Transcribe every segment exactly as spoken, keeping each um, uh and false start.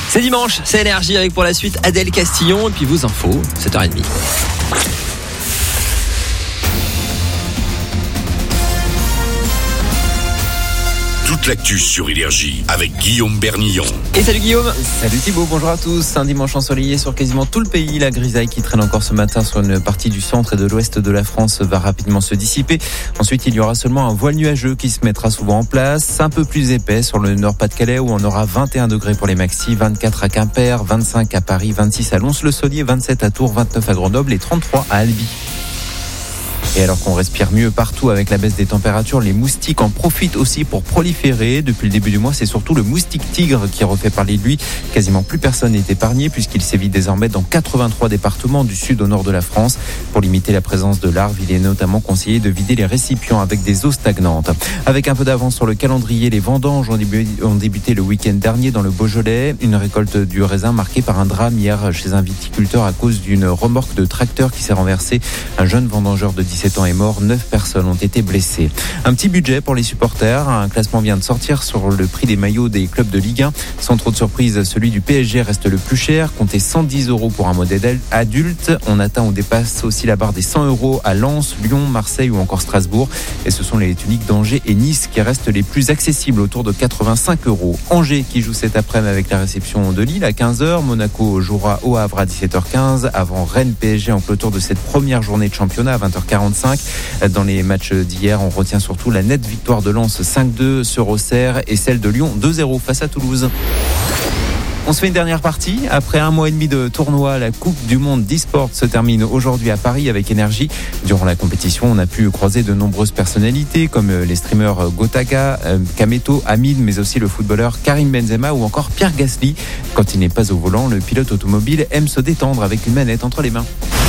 C'est dimanche, c'est Énergie avec pour la suite Adèle Castillon et puis vos infos, sept heures trente. Toute l'actu sur Énergie avec Guillaume Bernillon. Et salut Guillaume. Salut Thibaut, bonjour à tous. Un dimanche ensoleillé sur quasiment tout le pays. La grisaille qui traîne encore ce matin sur une partie du centre et de l'ouest de la France va rapidement se dissiper. Ensuite, il y aura seulement un voile nuageux qui se mettra souvent en place. Un peu plus épais sur le Nord-Pas-de-Calais où on aura vingt et un degrés pour les maxis, vingt-quatre à Quimper, vingt-cinq à Paris, vingt-six à Lons-le-Saunier, vingt-sept à Tours, vingt-neuf à Grenoble et trente-trois à Albi. Et alors qu'on respire mieux partout avec la baisse des températures, les moustiques en profitent aussi pour proliférer. Depuis le début du mois, c'est surtout le moustique tigre qui refait parler de lui. Quasiment plus personne n'est épargné puisqu'il sévit désormais dans quatre-vingt-trois départements du sud au nord de la France. Pour limiter la présence de larves, il est notamment conseillé de vider les récipients avec des eaux stagnantes. Avec un peu d'avance sur le calendrier, les vendanges ont débuté le week-end dernier dans le Beaujolais. Une récolte du raisin marquée par un drame hier chez un viticulteur à cause d'une remorque de tracteur qui s'est renversée. Un jeune vendangeur de dix-sept ans est mort, neuf personnes ont été blessées. Un petit budget pour les supporters, un classement vient de sortir sur le prix des maillots des clubs de Ligue un. Sans trop de surprise, celui du P S G reste le plus cher, comptez cent dix euros pour un modèle adulte. On atteint ou dépasse aussi la barre des cent euros à Lens, Lyon, Marseille ou encore Strasbourg. Et ce sont les tuniques d'Angers et Nice qui restent les plus accessibles, autour de quatre-vingt-cinq euros. Angers qui joue cet après-midi avec la réception de Lille à quinze heures. Monaco jouera au Havre à dix-sept heures quinze. Avant Rennes P S G en clôture de cette première journée de championnat à vingt heures quarante-cinq. Dans les matchs d'hier, on retient surtout la nette victoire de Lens cinq deux sur Auxerre et celle de Lyon deux zéro face à Toulouse. On se fait une dernière partie. Après un mois et demi de tournoi, la Coupe du Monde d'e-sport se termine aujourd'hui à Paris avec Énergie. Durant la compétition, on a pu croiser de nombreuses personnalités comme les streamers Gotaga, Kameto, Amine, mais aussi le footballeur Karim Benzema ou encore Pierre Gasly. Quand il n'est pas au volant, le pilote automobile aime se détendre avec une manette entre les mains.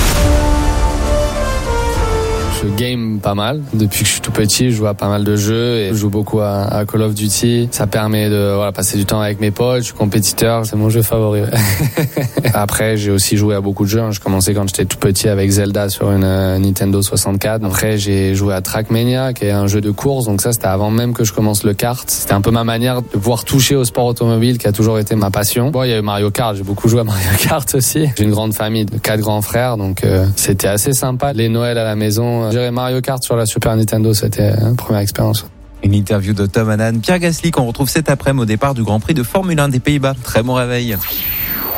Je game pas mal. Depuis que je suis tout petit, je joue à pas mal de jeux et je joue beaucoup à, à Call of Duty. Ça permet de voilà, passer du temps avec mes potes. Je suis compétiteur, c'est mon jeu favori. Après, j'ai aussi joué à beaucoup de jeux. Je commençais quand j'étais tout petit avec Zelda sur une euh, Nintendo soixante-quatre. Après, j'ai joué à Trackmania, qui est un jeu de course. Donc ça, c'était avant même que je commence le kart. C'était un peu ma manière de pouvoir toucher au sport automobile, qui a toujours été ma passion. Bon, il y a eu Mario Kart. J'ai beaucoup joué à Mario Kart aussi. J'ai une grande famille de quatre grands frères, donc euh, c'était assez sympa. Les Noëls à la maison. Gérer Mario Kart sur la Super Nintendo, c'était une première expérience. Une interview de Tom Hanan, Pierre Gasly qu'on retrouve cet après-midi au départ du Grand Prix de Formule un des Pays-Bas. Très bon réveil.